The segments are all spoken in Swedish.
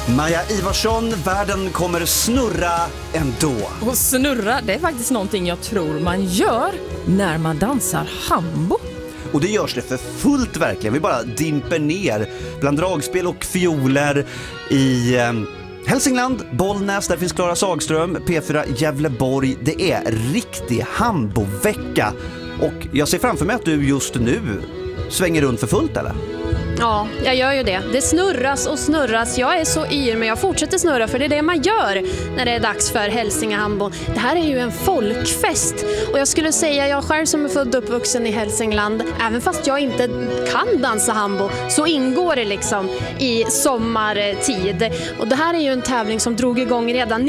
Maja Ivarsson, världen kommer snurra ändå. Och snurra, det är faktiskt någonting jag tror man gör när man dansar hambo. Och det görs det för fullt verkligen. Vi bara dimper ner bland dragspel och fioler i Hälsingland, Bollnäs, där finns Klara Sagström, P4 Gävleborg. Det är riktig hambovecka. Och jag ser framför mig att du just nu svänger runt för fullt, eller? Ja, jag gör ju det. Det snurras och snurras. Jag är så yr, men jag fortsätter snurra, för det är det man gör när det är dags för Hälsingehambo. Det här är ju en folkfest. Och jag skulle säga, jag själv som är född och uppvuxen i Hälsingland, även fast jag inte kan dansa hambo, så ingår det liksom i sommartid. Och det här är ju en tävling som drog igång redan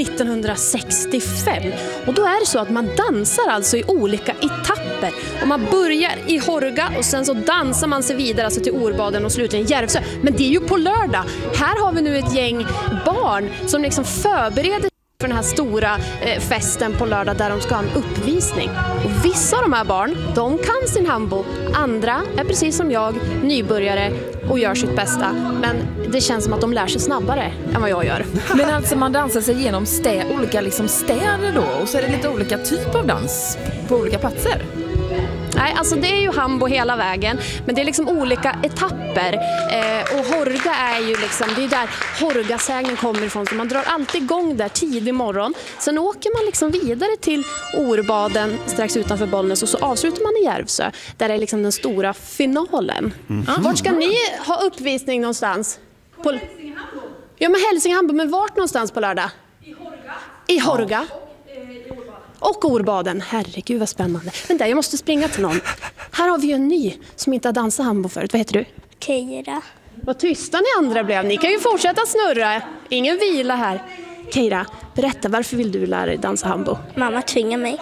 1965. Och då är det så att man dansar alltså i olika etapper. Och man börjar i Hårga och sen så dansar man sig vidare alltså till Orbaden och slutligen Järvsö. Men det är ju på lördag. Här har vi nu ett gäng barn som liksom förbereder för den här stora festen på lördag där de ska ha en uppvisning. Och vissa av de här barn, de kan sin hambo. Andra är precis som jag, nybörjare och gör sitt bästa. Men det känns som att de lär sig snabbare än vad jag gör. Men alltså man dansar sig igenom olika liksom städer då, och så är det lite olika typ av dans på olika platser. Nej, alltså det är ju hambo hela vägen, men det är liksom olika etapper. Och Hårga är ju liksom, det är där Hårgasägnen kommer ifrån, så man drar alltid igång där tidig morgon. Sen åker man liksom vidare till Orbaden strax utanför Bollnäs och så avslutar man i Järvsö, där är liksom den stora finalen. Vart ska ni ha uppvisning någonstans? På Hälsingehambo. Ja, men Hälsingehambo, men vart någonstans på lördag? I Hårga. Och Orbaden. Herregud vad spännande. Men där, jag måste springa till någon. Här har vi ju en ny som inte har dansat hambo förut. Vad heter du? Keira. Vad tysta ni andra blev. Ni kan ju fortsätta snurra. Ingen vila här. Keira, berätta, varför vill du lära dig dansa hambo? Mamma tvingar mig.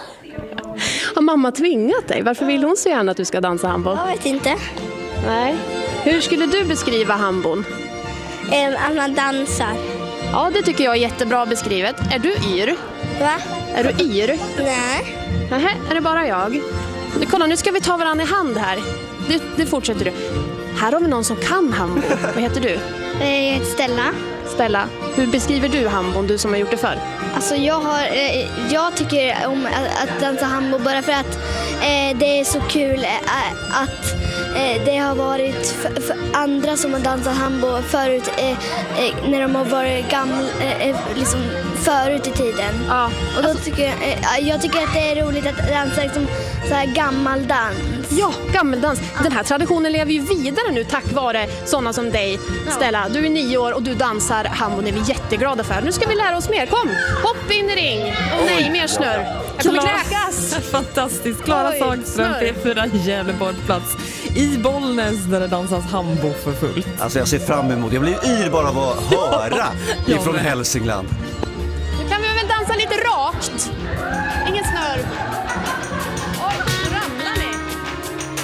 Har mamma tvingat dig? Varför vill hon så gärna att du ska dansa hambo? Jag vet inte. Nej. Hur skulle du beskriva hambon? Att man dansar. Ja, det tycker jag är jättebra beskrivet. Är du yr? Va? Är du yr? Nej. Nähä, är det bara jag? Kolla, nu ska vi ta varandra i hand här. Det fortsätter du. Här har vi någon som kan hambo. Vad heter du? Jag heter Stella. Stella, hur beskriver du hambon, du som har gjort det förr? Alltså jag tycker om att dansa hambo bara för att det är så kul att det har varit för andra som har dansat hambo förut när de har varit gamla liksom förut i tiden. Ja. Och då tycker jag tycker att det är roligt att dansa liksom så här gammaldans. Ja, gammeldans. Den här traditionen lever ju vidare nu tack vare sådana som dig, Stella. Du är 9 år och du dansar hambo, är vi jätteglada för. Nu ska vi lära oss mer. Kom, hopp in i ring. Nej, mer snurr. Jag kommer kräkas. Fantastiskt. Klara Sagström, P4 Gävleborg plats i Bollnäs där det dansas hambo för fullt. Alltså jag ser fram emot. Jag blir yr bara av att höra ifrån Hälsingland. Nu kan vi väl dansa lite rakt. Ingen snurr.